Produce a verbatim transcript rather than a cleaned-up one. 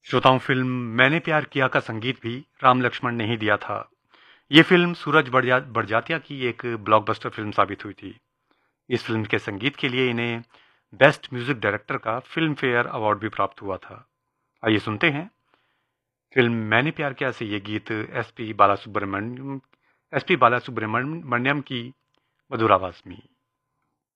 श्रोताओं, फिल्म मैंने प्यार किया का संगीत भी राम लक्ष्मण ने ही दिया था। ये फिल्म सूरज बड़जा बड़जात्या की एक ब्लॉकबस्टर फिल्म साबित हुई थी। इस फिल्म के संगीत के लिए इन्हें बेस्ट म्यूजिक डायरेक्टर का फिल्म फेयर अवार्ड भी प्राप्त हुआ था। आइए सुनते हैं फिल्म मैंने प्यार किया से ये गीत S P Balasubrahmanyam S P Balasubrahmanyam की मधुर आवाज में।